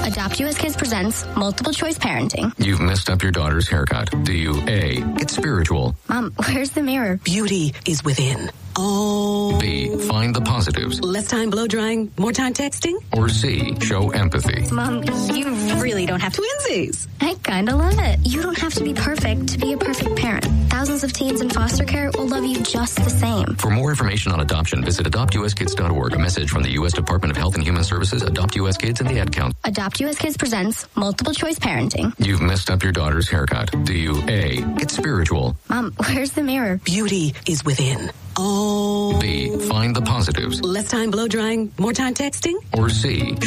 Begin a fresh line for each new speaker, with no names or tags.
Adopt US Kids presents multiple choice parenting.
You've messed up your daughter's haircut. Do you A, get spiritual?
Mom, where's the mirror?
Beauty is within. Oh.
B, find the positives?
Less time blow drying, more time texting?
Or C, show empathy?
Mom, you really don't have to.
Twinsies.
I kinda love it. You don't have to be perfect to be a perfect parent. Thousands of teens in foster care will love you just the same.
For more information on adoption, visit adoptuskids.org. A message from the U.S. Department of Health and Human Services, Adopt US Kids, and the Ad Council.
Adopt US Kids presents multiple choice parenting.
You've messed up your daughter's haircut. Do you A, get spiritual?
Mom, where's the mirror?
Beauty is within. Oh.
B, find the positives?
Less time blow drying, more time texting?
Or C,